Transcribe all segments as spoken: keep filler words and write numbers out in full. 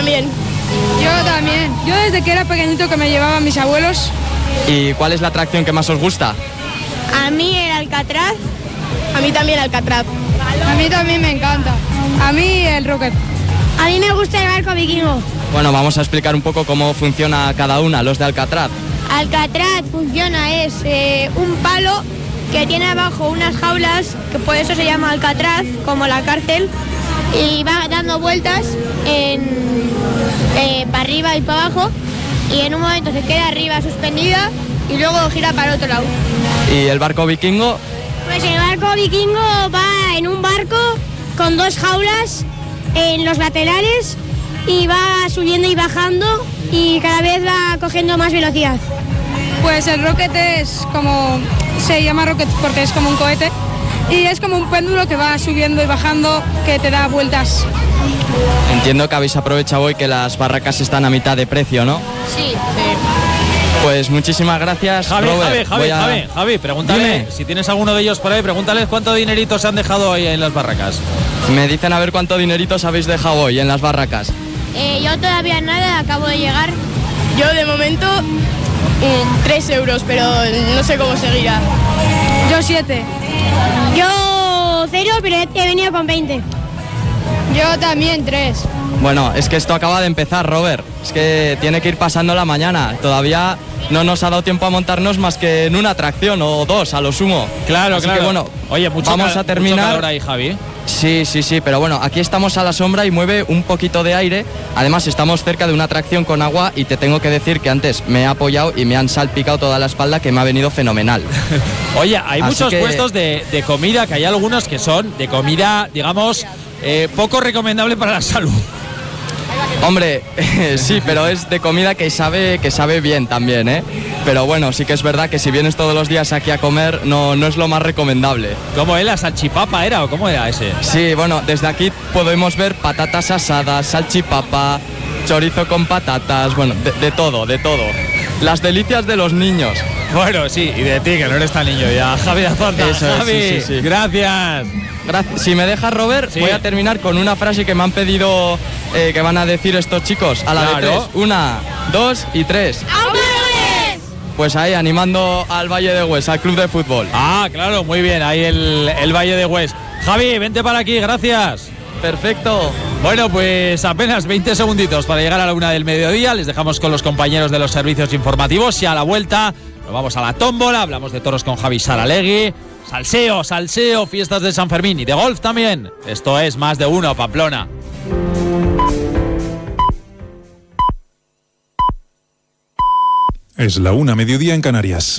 también. Yo también. Yo desde que era pequeñito que me llevaban mis abuelos. ¿Y cuál es la atracción que más os gusta? A mí el Alcatraz. A mí también el Alcatraz. A mí también me encanta. A mí el Rocket. A mí me gusta el barco vikingo. Bueno, vamos a explicar un poco cómo funciona cada una, los de Alcatraz. Alcatraz funciona, es eh, un palo que tiene abajo unas jaulas, que por eso se llama Alcatraz, como la cárcel, y va dando vueltas en, eh, para arriba y para abajo, y en un momento se queda arriba suspendida y luego gira para otro lado. ¿Y el barco vikingo? Pues el barco vikingo va en un barco con dos jaulas en los laterales y va subiendo y bajando y cada vez va cogiendo más velocidad. Pues el Rocket es como, se llama Rocket porque es como un cohete y es como un péndulo que va subiendo y bajando, que te da vueltas. Entiendo que habéis aprovechado hoy que las barracas están a mitad de precio, ¿no? Sí, sí. Pues muchísimas gracias, Javi, Robert. Javi, Javi, Voy a... Javi, Javi, pregúntale, Dime. si tienes alguno de ellos por ahí, pregúntales cuánto dinerito se han dejado hoy en las barracas. Me dicen a ver cuánto dineritos habéis dejado hoy en las barracas. Eh, yo todavía nada, acabo de llegar. Yo de momento mm, tres euros, pero no sé cómo seguirá. Yo siete. Yo cero, pero he venido con veinte. Yo también tres. Bueno, es que esto acaba de empezar, Robert. Es que tiene que ir pasando la mañana. Todavía no nos ha dado tiempo a montarnos más que en una atracción o dos, a lo sumo. Claro, Así claro. que bueno, Oye, mucho vamos cal- a terminar. mucho calor ahí, Javi. Sí, sí, sí, pero bueno, aquí estamos a la sombra y mueve un poquito de aire. Además, estamos cerca de una atracción con agua y te tengo que decir que antes me he apoyado y me han salpicado toda la espalda, que me ha venido fenomenal. Oye, hay Así muchos que- puestos de, de comida, que hay algunos que son de comida, digamos, eh, poco recomendable para la salud. Hombre, sí, pero es de comida que sabe, que sabe bien también, ¿eh? Pero bueno, sí que es verdad que si vienes todos los días aquí a comer, no, no es lo más recomendable. ¿Cómo era? ¿Salchipapa era o cómo era ese? Sí, bueno, desde aquí podemos ver patatas asadas, salchipapa, chorizo con patatas, bueno, de, de todo, de todo. Las delicias de los niños. Bueno, sí, y de ti, que no eres tan niño ya. Javi Azonda, Eso es, Javi, sí, sí, sí. gracias. Gracias. Si me dejas, Robert, Sí. voy a terminar con una frase que me han pedido eh, que van a decir estos chicos a la de Claro. tres. Una, dos y tres. Pues ahí, animando al Valle de Hues, al club de fútbol. Ah, claro, muy bien, ahí el, el Valle de Hues. Javi, vente para aquí, gracias. Perfecto. Bueno, pues apenas veinte segunditos para llegar a la una del mediodía. Les dejamos con los compañeros de los servicios informativos y a la vuelta nos vamos a la tómbola. Hablamos de toros con Javi Saralegui. Salseo, salseo, fiestas de San Fermín y de golf también. Esto es Más de Uno, Pamplona. Es la una, mediodía en Canarias.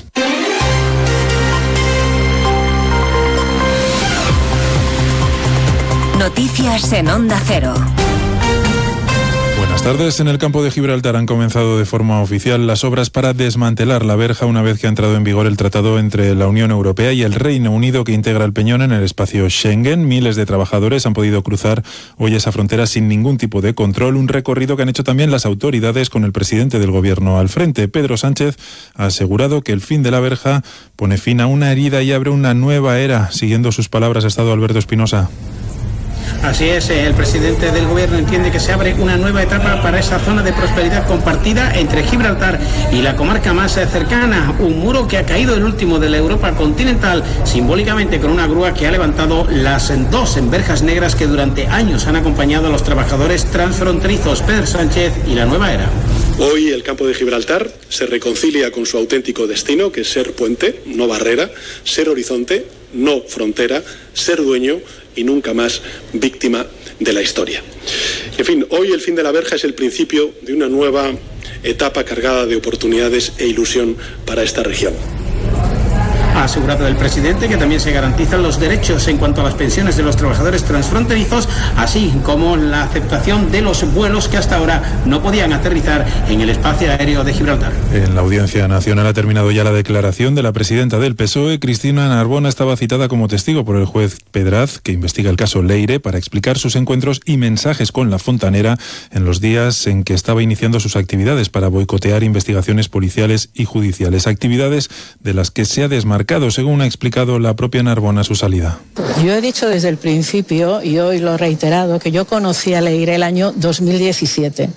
Noticias en Onda Cero. Buenas tardes. En el campo de Gibraltar han comenzado de forma oficial las obras para desmantelar la verja una vez que ha entrado en vigor el tratado entre la Unión Europea y el Reino Unido que integra el Peñón en el espacio Schengen. Miles de trabajadores han podido cruzar hoy esa frontera sin ningún tipo de control, un recorrido que han hecho también las autoridades con el presidente del gobierno al frente. Pedro Sánchez ha asegurado que el fin de la verja pone fin a una herida y abre una nueva era. Siguiendo sus palabras ha estado Alberto Espinosa. Así es, el presidente del gobierno entiende que se abre una nueva etapa para esa zona de prosperidad compartida entre Gibraltar y la comarca más cercana, un muro que ha caído el último de la Europa continental, simbólicamente con una grúa que ha levantado las dos verjas negras que durante años han acompañado a los trabajadores transfronterizos. Pedro Sánchez y la nueva era. Hoy el campo de Gibraltar se reconcilia con su auténtico destino, que es ser puente, no barrera, ser horizonte, no frontera, ser dueño y nunca más víctima de la historia. En fin, hoy el fin de la verja es el principio de una nueva etapa cargada de oportunidades e ilusión para esta región. Ha asegurado el presidente que también se garantizan los derechos en cuanto a las pensiones de los trabajadores transfronterizos, así como la aceptación de los vuelos que hasta ahora no podían aterrizar en el espacio aéreo de Gibraltar. En la Audiencia Nacional ha terminado ya la declaración de la presidenta del P S O E. Cristina Narbona estaba citada como testigo por el juez Pedraz, que investiga el caso Leire, para explicar sus encuentros y mensajes con la fontanera en los días en que estaba iniciando sus actividades para boicotear investigaciones policiales y judiciales. Actividades de las que se ha desmarcado, según ha explicado la propia Narbona a su salida. Yo he dicho desde el principio, y hoy lo he reiterado, que yo conocí a Leire el año dos mil diecisiete.